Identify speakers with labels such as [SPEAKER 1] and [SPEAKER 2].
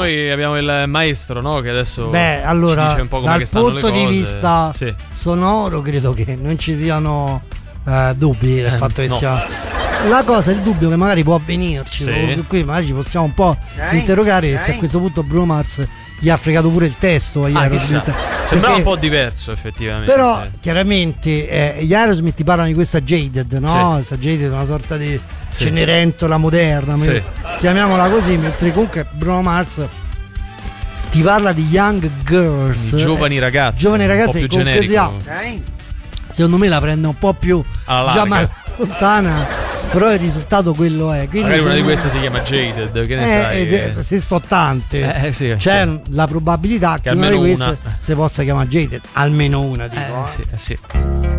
[SPEAKER 1] noi abbiamo il maestro, no? Che adesso
[SPEAKER 2] allora,
[SPEAKER 1] ci dice un po' come che stanno le cose.
[SPEAKER 2] dal punto di vista sonoro credo che non ci siano dubbi del fatto che sia la cosa, il dubbio che magari può avvenirci, qui magari ci possiamo un po' interrogare se a questo punto Bruno Mars gli ha fregato pure il testo agli Aerosmith.
[SPEAKER 1] Sembrava un po' diverso effettivamente.
[SPEAKER 2] Però chiaramente gli Aerosmith ti parlano di questa Jaded, no? Questa Jaded è una sorta di Cenerentola moderna, chiamiamola così, mentre comunque Bruno Mars ti parla di young girls,
[SPEAKER 1] giovani ragazzi
[SPEAKER 2] un po'
[SPEAKER 1] più
[SPEAKER 2] generico. Secondo me la prende un po' più diciamo lontana, però il risultato quello è. Quindi
[SPEAKER 1] magari una di queste si chiama Jaded, che ne sai?
[SPEAKER 2] Se sto tante, c'è la probabilità che una di queste si possa chiamare Jaded, almeno una, dico.
[SPEAKER 1] Sì.